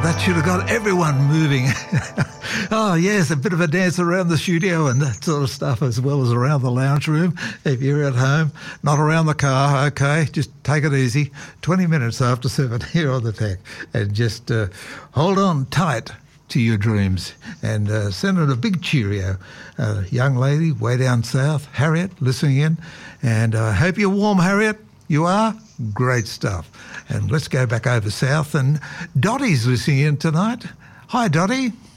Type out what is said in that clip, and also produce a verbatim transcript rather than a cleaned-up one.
That should have got everyone moving. Oh, yes, a bit of a dance around the studio and that sort of stuff, as well as around the lounge room. If you're at home, not around the car, okay, just take it easy. twenty minutes after seven here on the Tech. And just uh, hold on tight to your dreams and uh, send it a big cheerio. Uh, young lady way down south, Harriet, listening in. And I uh, hope you're warm, Harriet. You are? Great stuff. And let's go back over south. And Dottie's listening in tonight. Hi, Dottie.